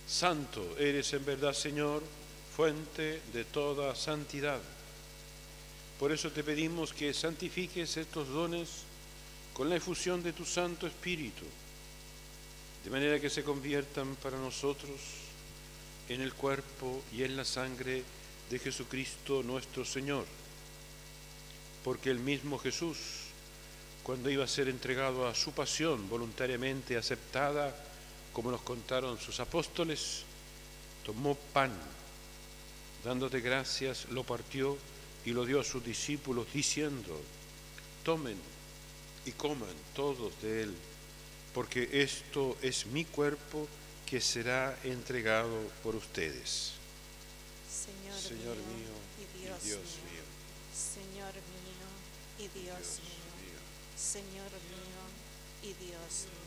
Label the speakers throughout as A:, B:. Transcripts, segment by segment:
A: Santo eres en verdad, Señor, fuente de toda santidad. Por eso te pedimos que santifiques estos dones con la efusión de tu Santo Espíritu, de manera que se conviertan para nosotros en el cuerpo y en la sangre de Jesucristo nuestro Señor. Porque el mismo Jesús, cuando iba a ser entregado a su pasión voluntariamente aceptada, como nos contaron sus apóstoles, tomó pan, dándote gracias, lo partió y lo dio a sus discípulos, diciendo: tomen y coman todos de él, porque esto es mi cuerpo que será entregado por ustedes.
B: Señor mío y Dios mío. Señor mío y Dios mío. Señor mío y Dios mío.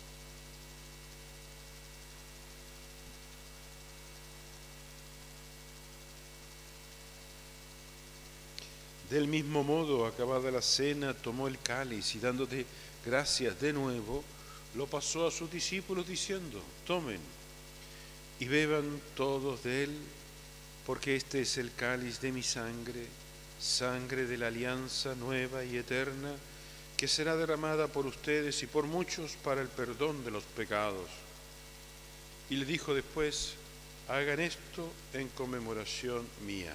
A: Del mismo modo, acabada la cena, tomó el cáliz y dándote gracias de nuevo, lo pasó a sus discípulos diciendo: tomen y beban todos de él, porque este es el cáliz de mi sangre, sangre de la alianza nueva y eterna, que será derramada por ustedes y por muchos para el perdón de los pecados. Y le dijo después: hagan esto en conmemoración mía.